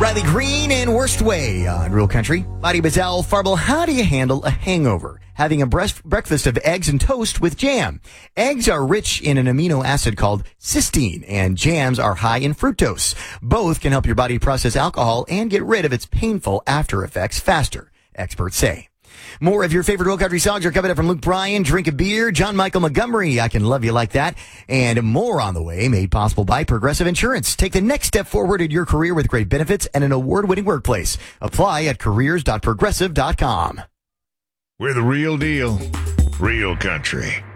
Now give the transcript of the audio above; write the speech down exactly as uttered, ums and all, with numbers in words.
Riley Green and Worst Way on Real Country. Mighty Bazell Farble, how do you handle a hangover? Having a breast- breakfast of eggs and toast with jam. Eggs are rich in an amino acid called cysteine, and jams are high in fructose. Both can help your body process alcohol and get rid of its painful after effects faster, experts say. More of your favorite Real Country songs are coming up from Luke Bryan, Drink a Beer, John Michael Montgomery, I Can Love You Like That, and more on the way, made possible by Progressive Insurance. Take the next step forward in your career with great benefits and an award-winning workplace. Apply at careers dot progressive dot com. We're the real deal, Real Country.